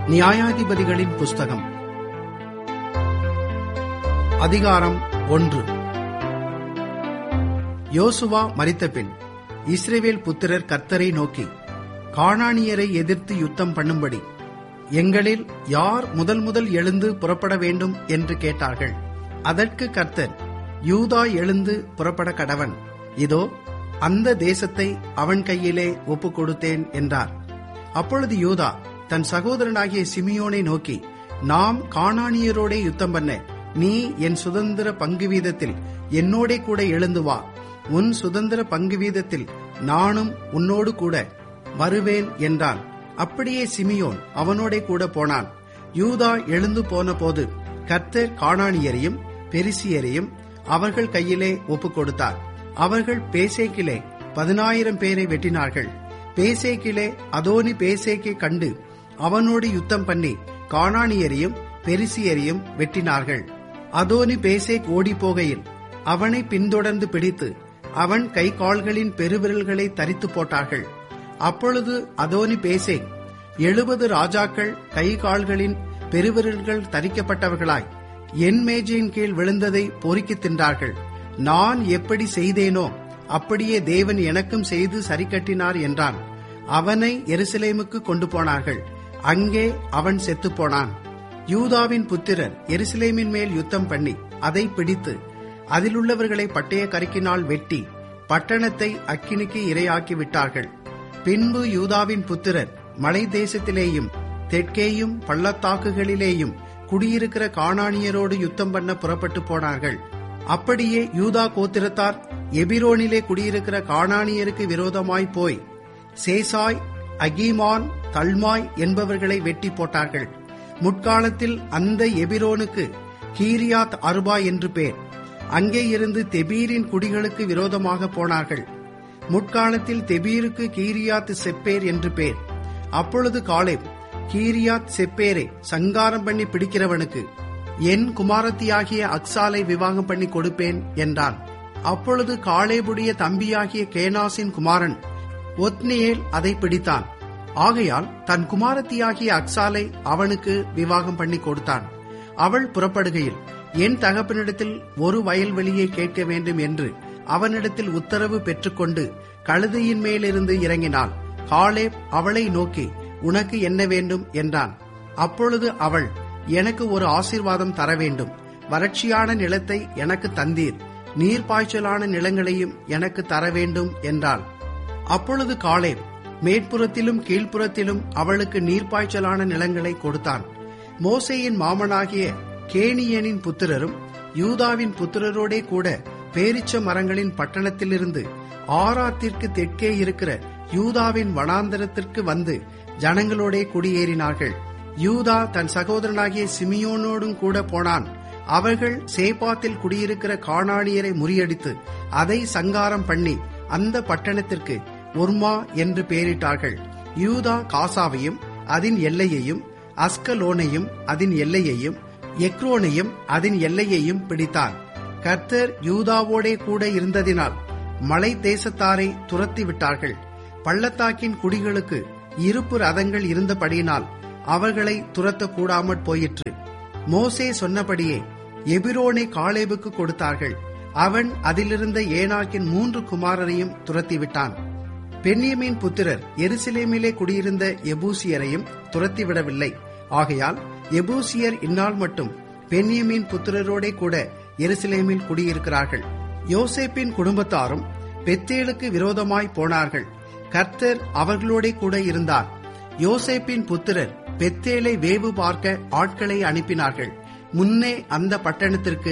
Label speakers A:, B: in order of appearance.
A: நியாயாதிபதிகளின் புஸ்தகம் அதிகாரம் 1. யோசுவா மரித்தபின் இஸ்ரவேல் புத்திரர் கர்த்தரை நோக்கி, கானானியரை எதிர்த்து யுத்தம் பண்ணும்படி எங்களில் யார் முதல் எழுந்து புறப்பட வேண்டும் என்று கேட்டார்கள். அதற்கு கர்த்தர், யூதா எழுந்து புறப்பட கடவன், இதோ அந்த தேசத்தை அவன் கையிலே ஒப்புக் கொடுத்தேன் என்றார். அப்பொழுது யூதா தன் சகோதரனாகிய சிமியோனை நோக்கி, நாம் கானானியரோடே யுத்தம் பண்ண நீ என் சுதந்திர பங்கு வீதத்தில் என்னோடே கூட எழுந்து வா, உன் சுதந்திர பங்கு வீதத்தில் நானும் உன்னோடு கூட வருவேன் என்றான். அப்படியே சிமியோன் அவனோடே கூட போனான். யூதா எழுந்து போன போது கர்த்தர் கானானியரையும் பெரிசியரையும் அவர்கள் கையிலே ஒப்புக் கொடுத்தார். அவர்கள் பேசேக்கிலே 10,000 பேரை வெட்டினார்கள். பேசேக்கிலே அதோனி பேசேக்கை கண்டு அவனோடு யுத்தம் பண்ணி கானானியரையும் பெரிசியரையும் வெட்டினார்கள். அதோனி பேசேக் ஓடி போகையில் அவனை பின்தொடர்ந்து பிடித்து அவன் கை கால்களின் பெருவிரல்களை தரித்து போட்டார்கள். அப்பொழுது அதோனி பேசேக் 70 ராஜாக்கள் கை கால்களின் பெருவிரல்கள் தரிக்கப்பட்டவர்களாய் என் மேஜையின் கீழ் விழுந்ததை பொறுக்கி தின்றார்கள். நான் எப்படி செய்தேனோ அப்படியே தேவன் எனக்கும் செய்து சரி கட்டினார் என்றான். அவனை எருசலேமுக்கு கொண்டு போனார்கள். அங்கே அவன் செத்துப்போனான். யூதாவின் புத்திரர் எருசலேமின் மேல் யுத்தம் பண்ணி அதை பிடித்து அதிலுள்ளவர்களை பட்டய கருக்கினால் வெட்டி பட்டணத்தை அக்கினிக்கு இரையாக்கி விட்டார்கள். பின்பு யூதாவின் புத்திரர் மலை தேசத்திலேயும் தெற்கேயும் பள்ளத்தாக்குகளிலேயும் குடியிருக்கிற கானானியரோடு யுத்தம் பண்ண புறப்பட்டு போனார்கள். அப்படியே யூதா கோத்திரத்தார் எபிரோனிலே குடியிருக்கிற கானானியருக்கு விரோதமாய் போய் சேசாய், அகீமான், தல்மாய் என்பவர்களை வெட்டி போட்டார்கள். முற்காலத்தில் அந்த எபிரோனுக்கு கீரியாத் அர்பா என்று பேர். அங்கே இருந்து தெபீரின் குடிகளுக்கு விரோதமாக போனார்கள். முற்காலத்தில் தெபீருக்கு கீரியாத் செப்பேர் என்று பேர். அப்பொழுது காலேப், கீரியாத் செப்பேரை சங்காரம் பண்ணி பிடிக்கிறவனுக்கு என் குமாரத்தியாகிய அக்சாலை விவாகம் பண்ணி கொடுப்பேன் என்றான். அப்பொழுது காலேபுடைய தம்பியாகிய கேனாசின் குமாரன் ஒத்னியேல் அதை பிடித்தான். ஆகையால் தன் குமாரத்தியாகிய அக்சாலை அவனுக்கு விவாகம் பண்ணி கொடுத்தான். அவள் புறப்படுகையில், என் தகப்பனிடத்தில் ஒரு வயல்வெளியை கேட்க வேண்டும் என்று அவனிடத்தில் உத்தரவு பெற்றுக்கொண்டு கழுதையின் மேலிருந்து இறங்கினாள். காலேப் அவளை நோக்கி, உனக்கு என்ன வேண்டும் என்றான். அப்பொழுது அவள், எனக்கு ஒரு ஆசீர்வாதம் தர வேண்டும், வறட்சியான நிலத்தை எனக்கு தந்தீர், நீர்ப்பாய்ச்சலான நிலங்களையும் எனக்கு தர வேண்டும் என்றாள். அப்பொழுது காலேப் மேற்புறத்திலும் கீழ்ப்புறத்திலும் அவளுக்கு நீர்ப்பாய்ச்சலான நிலங்களை கொடுத்தான். மோசேயின் மாமனாகிய கேனியனின் புத்திரரும் யூதாவின் புத்திரரோடே கூட பேரிச்ச மரங்களின் பட்டணத்திலிருந்து ஆராத்திற்கு தெற்கே இருக்கிற யூதாவின் வனாந்தரத்திற்கு வந்து ஜனங்களோடே குடியேறினார்கள். யூதா தன் சகோதரனாகிய சிமியோனோடும் கூட போனான். அவர்கள் சேபாத்தில் குடியிருக்கிற கானானியரை முறியடித்து அதை சங்காரம் பண்ணி அந்த பட்டணத்திற்கு ஒர்மா என்று பெயரிட்டார்கள். யூதா காசாவையும் அதன் எல்லையையும், அஸ்கலோனையும் அதன் எல்லையையும், எக்ரோனையும் அதன் எல்லையையும் பிடித்தான். கர்த்தர் யூதாவோடே கூட இருந்ததினால் மலை தேசத்தாரை துரத்தி விட்டார்கள். பள்ளத்தாக்கின் குடிகளுக்கு இருப்பு ரதங்கள் இருந்தபடியினால் அவர்களை துரத்தக்கூடாமற் போயிற்று. மோசே சொன்னபடியே எபிரோனை காலேபுக்கு கொடுத்தார்கள். அவன் அதிலிருந்த ஏனாக்கின் 3 குமாரரையும் துரத்திவிட்டான். பென்யமீன் புத்திரர் எருசலேமிலே குடியிருந்த எபூசியரையும் துரத்திவிடவில்லை. ஆகையால் எபூசியர் இந்நாள் மட்டும் பென்யமீன் புத்திரரோடே கூட எருசலேமில் குடியிருக்கிறார்கள். யோசேப்பின் குடும்பத்தாரும் பெத்தேலுக்கு விரோதமாய் போனார்கள். கர்த்தர் அவர்களோடே கூட இருந்தார். யோசேப்பின் புத்திரர் பெத்தேலை வேவு பார்க்க ஆட்களை அனுப்பினார்கள். முன்னே அந்த பட்டணத்திற்கு